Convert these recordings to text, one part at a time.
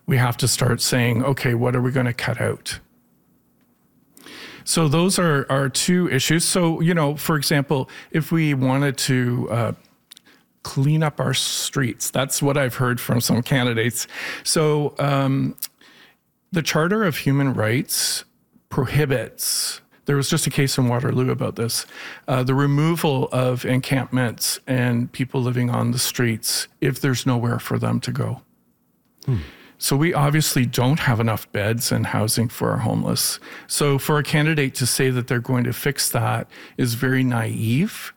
we have to start saying, okay, what are we going to cut out? So those are two issues. So, for example, if we wanted to clean up our streets, that's what I've heard from some candidates. So the Charter of Human Rights prohibits, there was just a case in Waterloo about this, the removal of encampments and people living on the streets if there's nowhere for them to go. So we obviously don't have enough beds and housing for our homeless. So for a candidate to say that they're going to fix that is very naive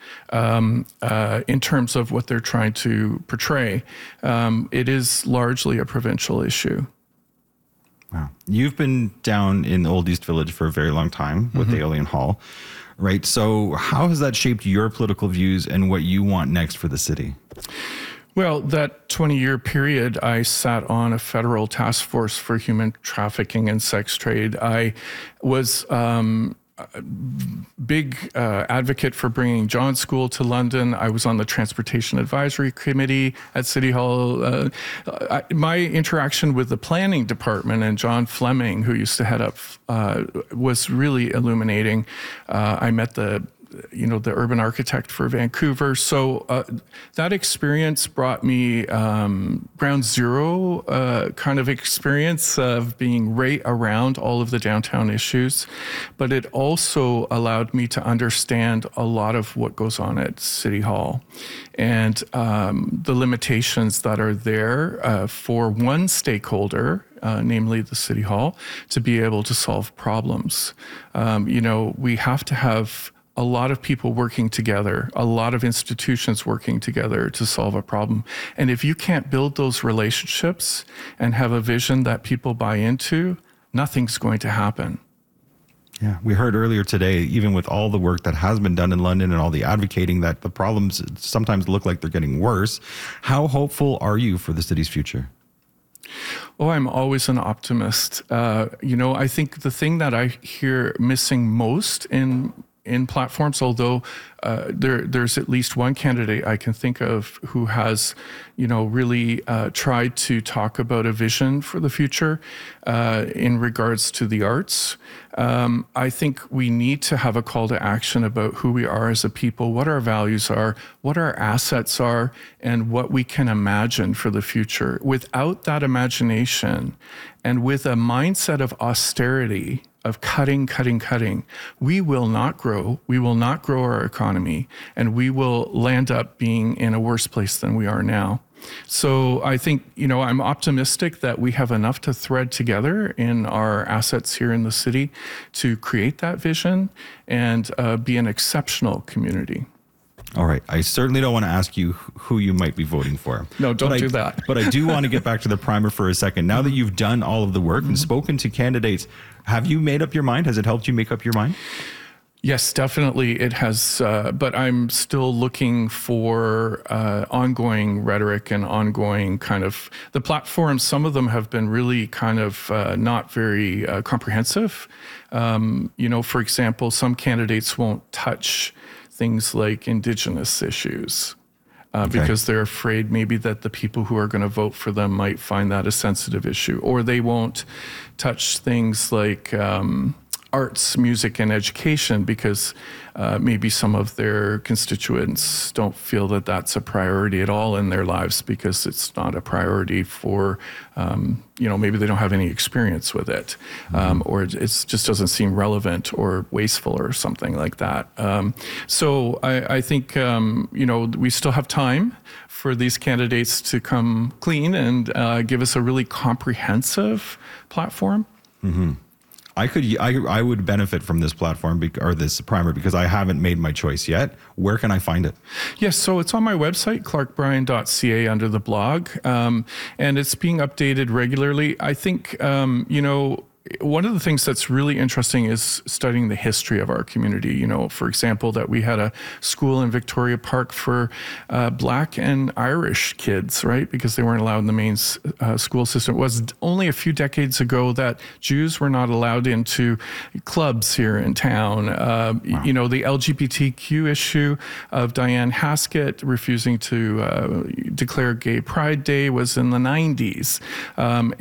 in terms of what they're trying to portray. It is largely a provincial issue. Wow. You've been down in Old East Village for a very long time with the Alien Hall, right? So how has that shaped your political views and what you want next for the city? Well, that 20-year period, I sat on a federal task force for human trafficking and sex trade. I was a big advocate for bringing John's School to London. I was on the Transportation Advisory Committee at City Hall. My interaction with the planning department and John Fleming, who used to head up, was really illuminating. I met the urban architect for Vancouver. So that experience brought me ground zero kind of experience of being right around all of the downtown issues. But it also allowed me to understand a lot of what goes on at City Hall and the limitations that are there for one stakeholder, namely the City Hall, to be able to solve problems. We have to have a lot of people working together, a lot of institutions working together to solve a problem. And if you can't build those relationships and have a vision that people buy into, nothing's going to happen. Yeah, we heard earlier today, even with all the work that has been done in London and all the advocating, that the problems sometimes look like they're getting worse. How hopeful are you for the city's future? Oh, I'm always an optimist. I think the thing that I hear missing most in platforms, although there's at least one candidate I can think of who has, really tried to talk about a vision for the future in regards to the arts. I think we need to have a call to action about who we are as a people, what our values are, what our assets are, and what we can imagine for the future. Without that imagination and with a mindset of austerity, of cutting, we will not grow. We will not grow our economy, and we will land up being in a worse place than we are now. So I think, I'm optimistic that we have enough to thread together in our assets here in the city to create that vision and be an exceptional community. All right. I certainly don't want to ask you who you might be voting for. No, don't do that. But I do want to get back to the primer for a second. Now that you've done all of the work and spoken to candidates, have you made up your mind? Has it helped you make up your mind? Yes, definitely it has. But I'm still looking for ongoing rhetoric and ongoing kind of the platforms. Some of them have been really kind of not very comprehensive. For example, some candidates won't touch things like Indigenous issues because they're afraid maybe that the people who are going to vote for them might find that a sensitive issue, or they won't touch things like arts, music, and education because maybe some of their constituents don't feel that that's a priority at all in their lives because it's not a priority for, maybe they don't have any experience with it, or it just doesn't seem relevant or wasteful or something like that. So I think, we still have time for these candidates to come clean and give us a really comprehensive platform. Mm-hmm. I would benefit from this platform or this primer because I haven't made my choice yet. Where can I find it? Yes, so it's on my website, clarkbryan.ca, under the blog, and it's being updated regularly. I think, one of the things that's really interesting is studying the history of our community. For example, that we had a school in Victoria Park for Black and Irish kids, right? Because they weren't allowed in the main school system. It was only a few decades ago that Jews were not allowed into clubs here in town. Wow. The LGBTQ issue of Diane Haskett refusing to declare Gay Pride Day was in the 90s.